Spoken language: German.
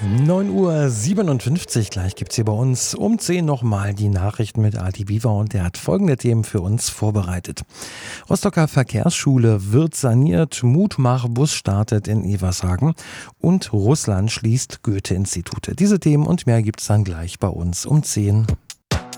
9:57 Uhr, gleich gibt's hier bei uns um 10 nochmal die Nachrichten mit Adi Biver und der hat folgende Themen für uns vorbereitet. Rostocker Verkehrsschule wird saniert, Mutmach-Bus startet in Evershagen und Russland schließt Goethe-Institute. Diese Themen und mehr gibt's dann gleich bei uns um 10.